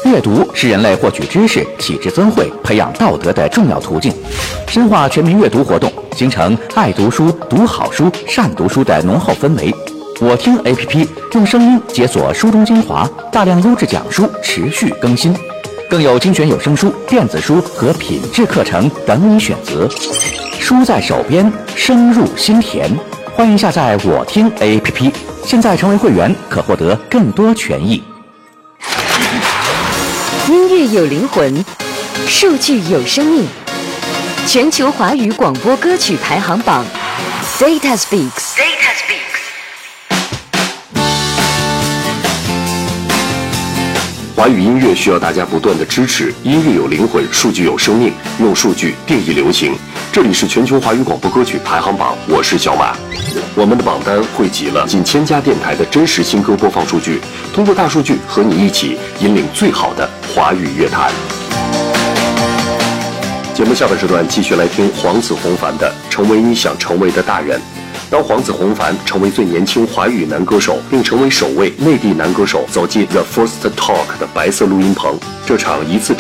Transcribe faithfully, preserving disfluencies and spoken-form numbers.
阅读是人类获取知识、启智增慧、培养道德的重要途径。深化全民阅读活动，形成爱读书、读好书、善读书的浓厚氛围。我听 A P P 用声音解锁书中精华，大量优质讲书持续更新，更有精选有声书、电子书和品质课程等你选择。书在手边，声入心田。欢迎下载我听 A P P， 现在成为会员可获得更多权益。 音乐有灵魂，数据有生命。全球华语广播歌曲排行榜 ，Data Speaks。Data Speaks。 华语音乐需要大家不断的支持，音乐有灵魂，数据有生命，用数据定义流行。这里是全球华语广播歌曲排行榜，我是小马。我们的榜单汇集了近千家电台的真实新歌播放数据，通过大数据和你一起引领最好的华语乐坛。节目下半时段继续来听黄子弘凡的《成为你想成为的大人》。当黄子弘凡成为最年轻华语男歌手，并成为首位内地男歌手走进 The First Talk 的白色录音棚，这场一次